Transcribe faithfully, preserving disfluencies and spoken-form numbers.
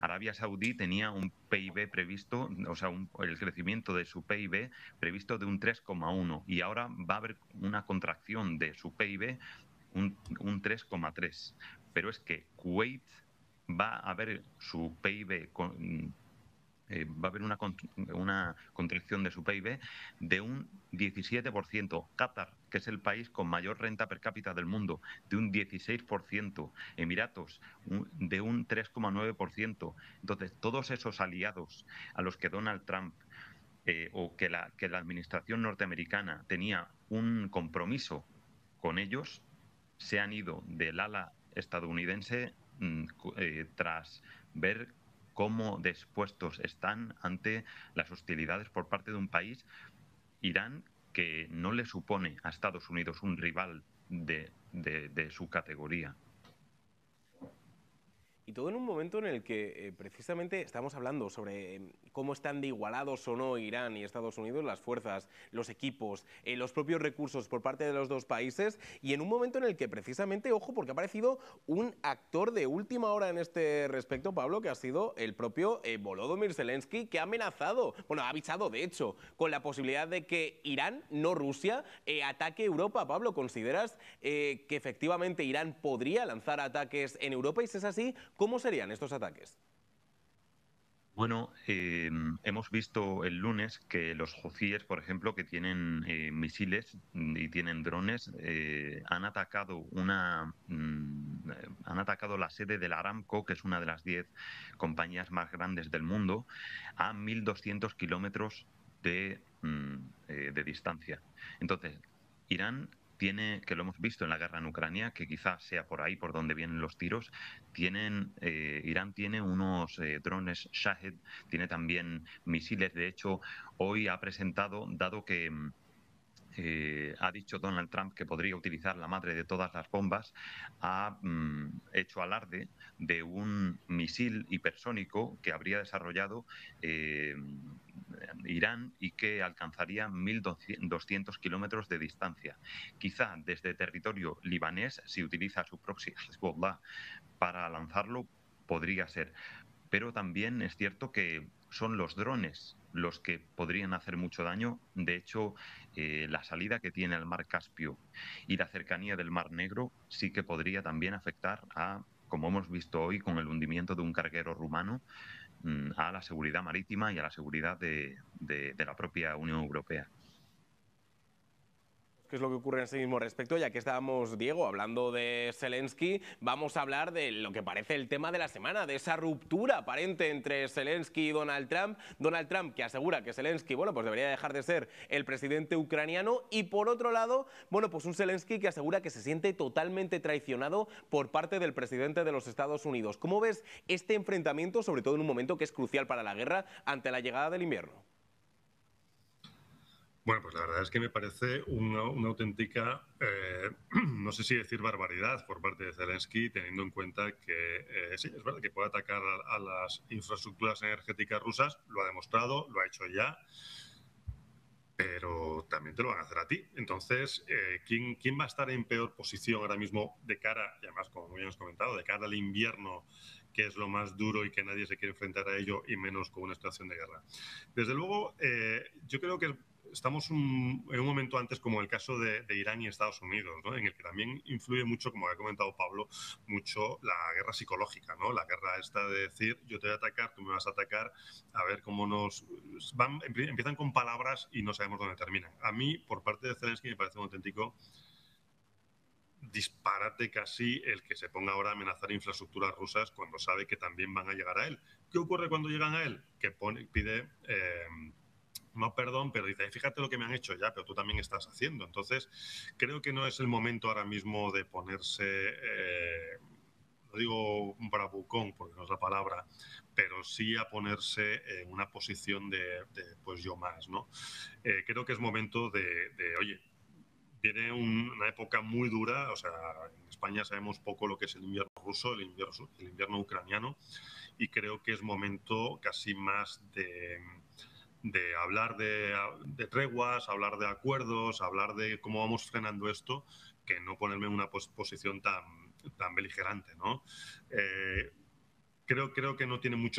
Arabia Saudí tenía un P I B previsto, o sea, un, el crecimiento de su P I B previsto de un tres coma uno y ahora va a haber una contracción de su P I B un, un tres coma tres. Pero es que Kuwait va a ver su P I B con, eh, va a haber una, una contracción de su P I B de un diecisiete por ciento. Qatar, que es el país con mayor renta per cápita del mundo, de un dieciséis por ciento. Emiratos, un, de un tres coma nueve por ciento. Entonces, todos esos aliados a los que Donald Trump eh, o que la, que la administración norteamericana tenía un compromiso con ellos, se han ido del ala estadounidense mm, eh, tras ver cómo dispuestos están ante las hostilidades por parte de un país, Irán, que no le supone a Estados Unidos un rival de, de, de su categoría. Y todo en un momento en el que eh, precisamente estamos hablando sobre eh, cómo están de igualados o no Irán y Estados Unidos, las fuerzas, los equipos, eh, los propios recursos por parte de los dos países, y en un momento en el que precisamente, ojo, porque ha aparecido un actor de última hora en este respecto, Pablo, que ha sido el propio eh, Volodymyr Zelensky, que ha amenazado, bueno, ha avisado de hecho, con la posibilidad de que Irán, no Rusia, eh, ataque Europa. Pablo, ¿consideras eh, que efectivamente Irán podría lanzar ataques en Europa? Y si es así, ¿cómo serían estos ataques? Bueno, eh, hemos visto el lunes que los houthíes, por ejemplo, que tienen eh, misiles y tienen drones, eh, han atacado una, mm, eh, han atacado la sede del Aramco, que es una de las diez compañías más grandes del mundo, a mil doscientos kilómetros de, mm, eh, de distancia. Entonces, Irán tiene, que lo hemos visto en la guerra en Ucrania, que quizás sea por ahí por donde vienen los tiros, tienen, eh, Irán tiene unos eh, drones Shahed, tiene también misiles. De hecho, hoy ha presentado, dado que eh, ha dicho Donald Trump que podría utilizar la madre de todas las bombas, ha mm, hecho alarde de un misil hipersónico que habría desarrollado eh, Irán y que alcanzaría mil doscientos kilómetros de distancia. Quizá desde territorio libanés, si utiliza su proxy Hezbollah para lanzarlo, podría ser. Pero también es cierto que son los drones los que podrían hacer mucho daño. De hecho, eh, la salida que tiene el mar Caspio y la cercanía del mar Negro sí que podría también afectar a, como hemos visto hoy con el hundimiento de un carguero rumano, mm, a la seguridad marítima y a la seguridad de, de, de la propia Unión Europea. ¿Qué es lo que ocurre en ese mismo respecto? Ya que estábamos, Diego, hablando de Zelensky, vamos a hablar de lo que parece el tema de la semana, de esa ruptura aparente entre Zelensky y Donald Trump. Donald Trump, que asegura que Zelensky, bueno, pues debería dejar de ser el presidente ucraniano, y por otro lado, bueno, pues un Zelensky que asegura que se siente totalmente traicionado por parte del presidente de los Estados Unidos. ¿Cómo ves este enfrentamiento, sobre todo en un momento que es crucial para la guerra, ante la llegada del invierno? Bueno, pues la verdad es que me parece una, una auténtica, eh, no sé si decir barbaridad por parte de Zelensky, teniendo en cuenta que eh, sí, es verdad que puede atacar a, a las infraestructuras energéticas rusas, lo ha demostrado, lo ha hecho ya, pero también te lo van a hacer a ti. Entonces, eh, ¿quién, ¿quién va a estar en peor posición ahora mismo de cara, y además, como muy bien has comentado, de cara al invierno, que es lo más duro y que nadie se quiere enfrentar a ello, y menos con una situación de guerra? Desde luego, eh, yo creo que estamos un, en un momento antes como el caso de, de Irán y Estados Unidos, ¿no? En el que también influye mucho, como ha comentado Pablo, mucho la guerra psicológica, ¿no? La guerra esta de decir, yo te voy a atacar, tú me vas a atacar, a ver cómo nos... Van, empiezan con palabras y no sabemos dónde terminan. A mí, por parte de Zelensky, me parece un auténtico disparate casi el que se ponga ahora a amenazar infraestructuras rusas cuando sabe que también van a llegar a él. ¿Qué ocurre cuando llegan a él? Que pone, pide... Eh, no perdón, pero dice, fíjate lo que me han hecho ya, pero tú también estás haciendo. Entonces, creo que no es el momento ahora mismo de ponerse, eh, no digo un bravucón, porque no es la palabra, pero sí a ponerse en una posición de, de pues yo más, ¿no? Eh, creo que es momento de, de oye, viene un, una época muy dura, o sea, en España sabemos poco lo que es el invierno ruso, el invierno, el invierno ucraniano, y creo que es momento casi más de de hablar de, de treguas, hablar de acuerdos, hablar de cómo vamos frenando esto, que no ponerme en una pos posición tan, tan beligerante, ¿no? Eh, creo, creo que no tiene mucho